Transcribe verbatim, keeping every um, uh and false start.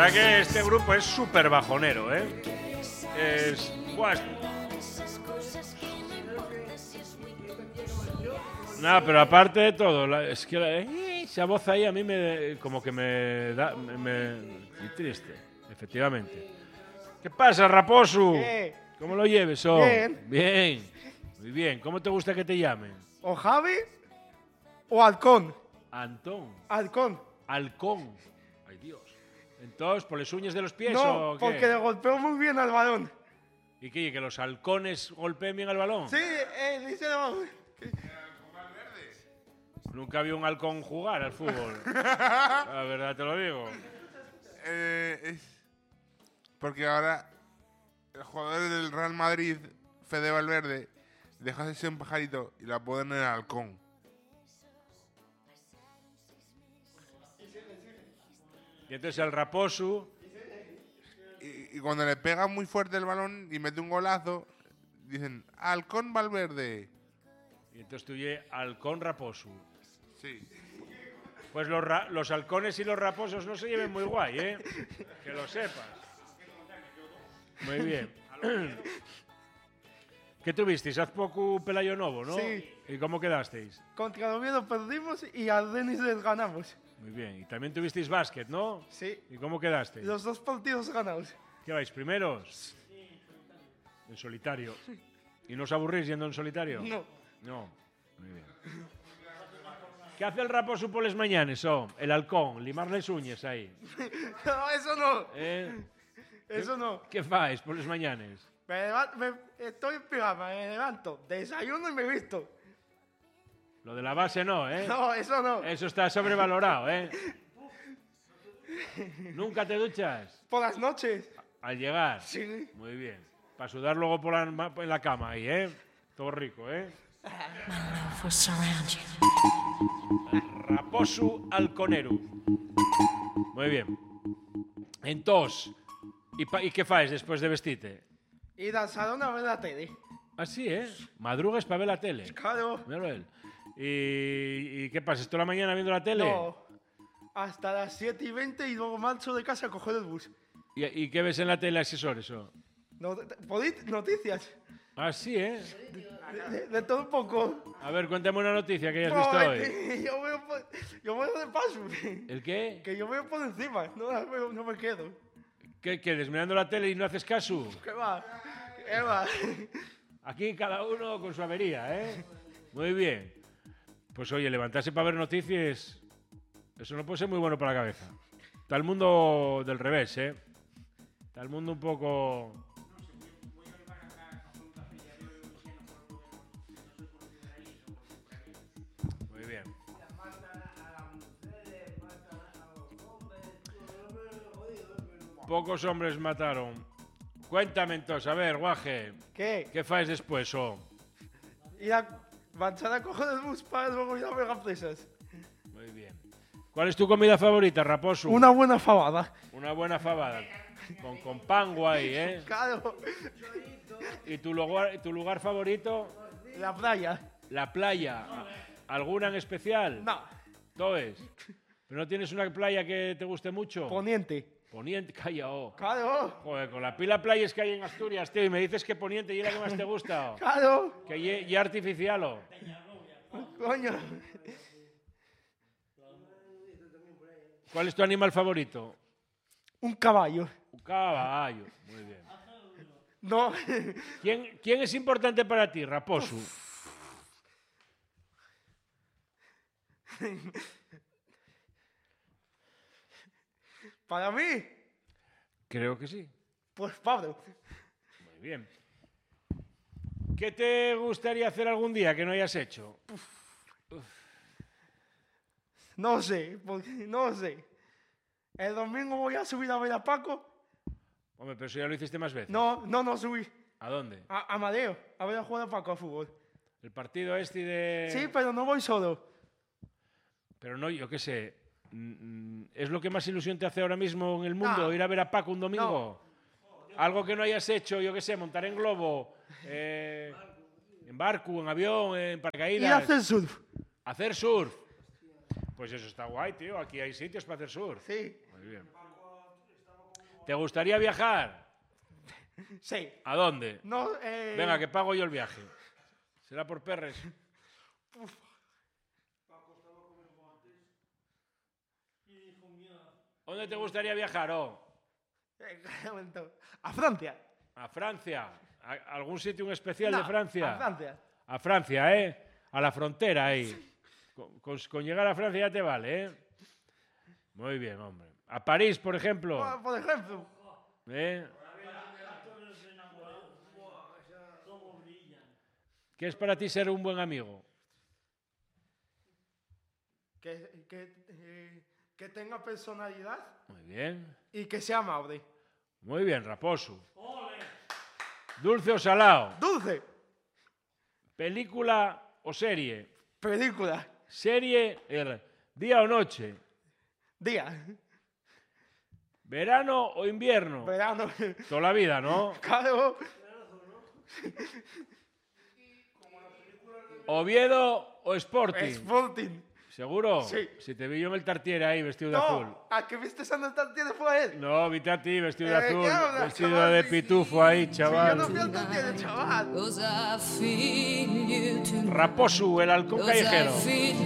verdad que este grupo es súper bajonero, ¿eh? Es... Buah, es... Nada, pero aparte de todo, la, es que la, eh, esa voz ahí a mí me... como que me da... me, me muy triste, efectivamente. ¿Qué pasa, Raposo? ¿Qué? ¿Cómo lo lleves, oh? Bien. Bien. Muy bien. ¿Cómo te gusta que te llamen? ¿O Javi o Halcón? Antón. Halcón. Halcón. Ay, Dios. Entonces, ¿por las uñas de los pies No, o qué? porque le golpeó muy bien al balón. ¿Y qué? ¿Que los halcones golpeen bien al balón? Sí, eh, dice no. Nunca vi un halcón jugar al fútbol. La verdad te lo digo. Eh, es porque ahora el jugador del Real Madrid, Fede Valverde, dejó de ser un pajarito y lo apodan el halcón. Y entonces el Raposo... Y, y cuando le pega muy fuerte el balón y mete un golazo, dicen, halcón Valverde. Y entonces tú ye halcón Raposo. Sí. Pues los, ra los halcones y los raposos no se lleven muy guay, ¿eh? Que lo sepas. Muy bien. ¿Qué tuvisteis? Haz poco Pelayo Novo, ¿no? Sí. ¿Y cómo quedasteis? Contra el Oviedo perdimos y al Denis les ganamos. Muy bien. Y también tuvisteis básquet, ¿no? Sí. ¿Y cómo quedasteis? Los dos partidos ganados. ¿Qué vais, primeros? En solitario. ¿Y no os aburrís yendo en solitario? No. No. Muy bien. ¿Qué hace el Raposo por las mañanas, oh? El halcón, limar las uñas ahí. No, eso no. ¿Eh? Eso no. ¿Qué fáis por las mañanas? Me levanto, me, estoy en pijama, me levanto, desayuno y me visto. Lo de la base no, ¿eh? No, eso no. Eso está sobrevalorado, ¿eh? ¿Nunca te duchas? Por las noches. Al llegar. Sí. Muy bien. Para sudar luego por la, en la cama ahí, ¿eh? Todo rico, ¿eh? Raposo halconero. Muy bien. Entonces, ¿y, pa, ¿y qué fáis después de vestirte? Ir al salón a ver la tele. Así, ¿eh? Madrugas para ver la tele. Claro. Míralo él. ¿Y, ¿Y qué pasa? ¿Toda la mañana viendo la tele? No. Hasta las siete y veinte y luego marcho de casa a coger el bus. ¿Y, y qué ves en la tele a esas horas? Oh? No, noticias. Así, ¿eh? De, de, de todo un poco. A ver, cuéntame una noticia que hayas No, visto hoy. este, yo, veo por, yo veo de paso. ¿El qué? Que yo veo por encima. No, las veo, no me quedo. ¿Qué quedes mirando la tele y no haces caso? ¿Qué va? ¿Qué va? Aquí cada uno con su avería, ¿eh? Muy bien. Pues oye, levantarse para ver noticias, eso no puede ser muy bueno para la cabeza. Está el mundo del revés, ¿eh? Está el mundo un poco... Muy bien. Pocos hombres mataron. Cuéntame entonces, a ver, guaje. ¿Qué? ¿Qué fáis después, oh? Ir a marchar a coger el bus para luego ir a ver a presas. Muy bien. ¿Cuál es tu comida favorita, Raposo? Una buena fabada. Una buena fabada. Con, con pan guay, ¿eh? Claro. ¿Y tu lugar, tu lugar favorito? La playa. La playa. ¿Alguna en especial? No. ¿Toes? ¿Pero no tienes una playa que te guste mucho? Poniente. Poniente, calla, oh. Claro. Joder, con la pila de playas que hay en Asturias, tío, y me dices que Poniente y es la que más te gusta, oh. Claro. Que ye, ye artificial, oh. Coño. ¿Cuál es tu animal favorito? Un caballo. Un caballo. Muy bien. No. ¿Quién, quién es importante para ti, Raposo? ¿Para mí? Creo que sí. Pues Pablo. Muy bien. ¿Qué te gustaría hacer algún día que no hayas hecho? No sé, porque no sé. El domingo voy a subir a ver a Paco. Hombre, pero eso ya lo hiciste más veces. No, no, no subí. ¿A dónde? A Amadeo, a ver a jugar a Paco a fútbol. El partido este de... Sí, pero no voy solo. Pero no, yo qué sé. ¿Es lo que más ilusión te hace ahora mismo en el mundo? No. ¿Ir a ver a Paco un domingo? No. Algo que no hayas hecho, yo qué sé, montar en globo, eh, en barco, en avión, en paracaídas. Y hacer surf. Hacer surf. Pues eso está guay, tío. Aquí hay sitios para hacer surf. Sí. Muy bien. ¿Te gustaría viajar? Sí. ¿A dónde? No, eh, Venga, que pago yo el viaje. ¿Será por perres? ¿Dónde te gustaría viajar, oh? eh, un momento. A Francia. ¿A Francia? ¿A algún sitio en especial No, de Francia? A Francia. A Francia, ¿eh? A la frontera ahí. Con, con- con llegar a Francia ya te vale, ¿eh? Muy bien, hombre. ¿A París, por ejemplo? Por, por ejemplo. ¿Eh? ¿Qué es para ti ser un buen amigo? Que, que, eh, que tenga personalidad Muy bien. y que sea amable. Muy bien, Raposo. ¿Dulce o salado? Dulce. ¿Película o serie? Película. ¿Serie, er, día o noche? Día. ¿Verano o invierno? Verano. Toda la vida, ¿no? Claro. ¿Oviedo o Sporting? Sporting. ¿Seguro? Sí. Si te vi yo en el Tartiere ahí, vestido de azul. No, a que viste esa nota tiene fue él. No, viste a ti, vestido de Eh, azul. ¿qué hablas, Vestido chaval? de Sí, pitufo ahí, Si yo chaval. no fui al Tartiere, chaval. Cause I feel you too. Raposo, el halcón Cause I callejero. feel